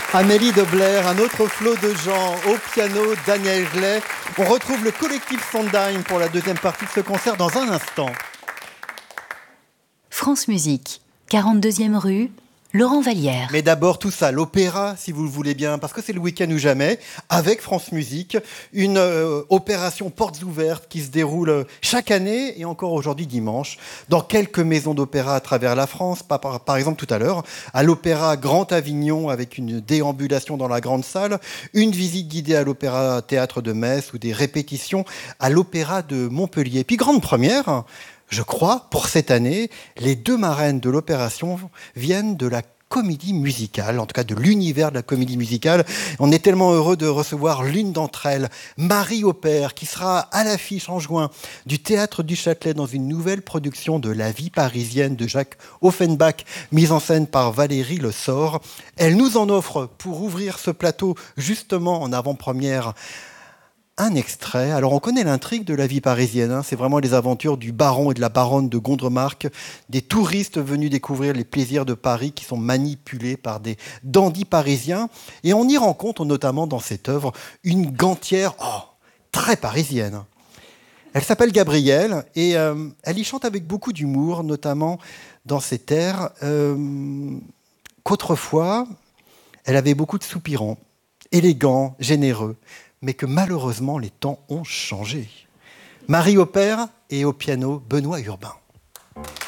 Amélie Deblair, un autre flot de gens, au piano, Daniel Glay. On retrouve le collectif Sondheim pour la deuxième partie de ce concert dans un instant. France Musique, 42e rue, Laurent Vallière. Mais d'abord tout ça, l'opéra, si vous le voulez bien, parce que c'est le week-end ou jamais, avec France Musique, une opération portes ouvertes qui se déroule chaque année, et encore aujourd'hui dimanche, dans quelques maisons d'opéra à travers la France. Par exemple tout à l'heure, à l'Opéra Grand Avignon, avec une déambulation dans la grande salle, une visite guidée à l'Opéra Théâtre de Metz, ou des répétitions à l'Opéra de Montpellier. Puis grande première, je crois, pour cette année, les deux marraines de l'opération viennent de la comédie musicale, en tout cas de l'univers de la comédie musicale. On est tellement heureux de recevoir l'une d'entre elles, Marie Aupert, qui sera à l'affiche en juin du Théâtre du Châtelet dans une nouvelle production de La vie parisienne de Jacques Offenbach, mise en scène par Valérie Le Sort. Elle nous en offre, pour ouvrir ce plateau, justement en avant-première, un extrait. Alors on connaît l'intrigue de La vie parisienne, c'est vraiment les aventures du baron et de la baronne de Gondremarck, des touristes venus découvrir les plaisirs de Paris qui sont manipulés par des dandys parisiens. Et on y rencontre notamment dans cette œuvre une gantière très parisienne. Elle s'appelle Gabrielle et elle y chante avec beaucoup d'humour, notamment dans cet air qu'autrefois elle avait beaucoup de soupirants, élégants, généreux, mais que malheureusement les temps ont changé. Marie Aupert et au piano Benoît Urbain.